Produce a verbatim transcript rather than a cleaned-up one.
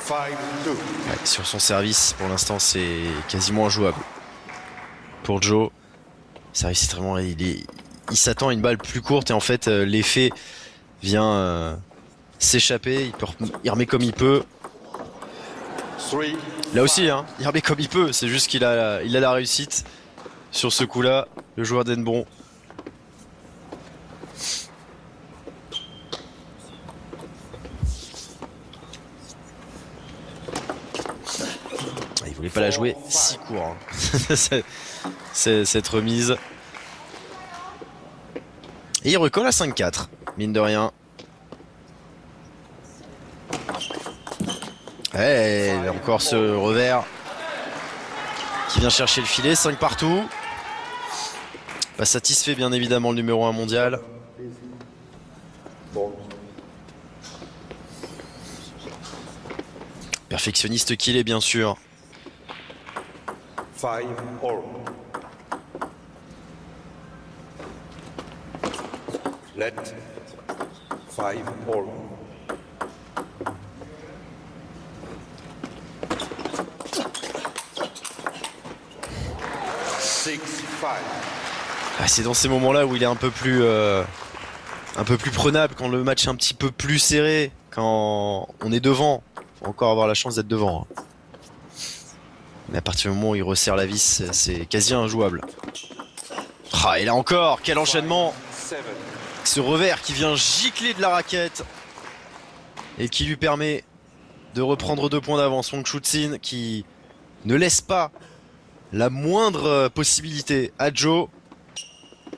Ouais, sur son service, pour l'instant, c'est quasiment injouable. Pour Joe, service extrêmement, il est, il s'attend à une balle plus courte et en fait, euh, l'effet vient euh, s'échapper. Il, peut, il remet comme il peut. Là aussi, hein, il remet comme il peut. C'est juste qu'il a, il a la réussite sur ce coup-là, le joueur d'Henbron. Il voulait pas la jouer si court. Hein. C'est cette remise. Et il recolle à cinq quatre, mine de rien. Et encore ce revers qui vient chercher le filet, cinq partout. Pas satisfait bien évidemment le numéro un mondial. Perfectionniste qu'il est bien sûr. Five all. Let five all. Six five. Ah, c'est dans ces moments-là où il est un peu plus euh, un peu plus prenable, quand le match est un petit peu plus serré, quand on est devant. Faut encore avoir la chance d'être devant. Hein. Mais à partir du moment où il resserre la vis, c'est quasi injouable. Ah, et là encore, quel enchaînement! Ce revers qui vient gicler de la raquette et qui lui permet de reprendre deux points d'avance. Wong Chut-sin qui ne laisse pas la moindre possibilité à Joe.